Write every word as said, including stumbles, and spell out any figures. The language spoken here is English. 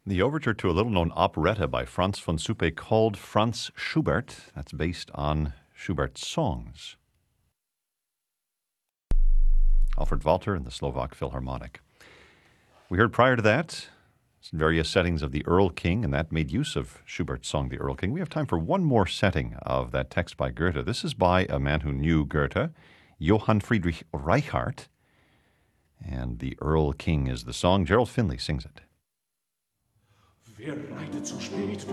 The overture to a little-known operetta by Franz von Suppe called Franz Schubert. That's based on Schubert's songs. Alfred Walter and the Slovak Philharmonic. We heard prior to that various settings of the Erl King, and that made use of Schubert's song, The Erl King. We have time for one more setting of that text by Goethe. This is by a man who knew Goethe, Johann Friedrich Reichardt, and The Erl King is the song. Gerald Finley sings it. Wer reitet so spät,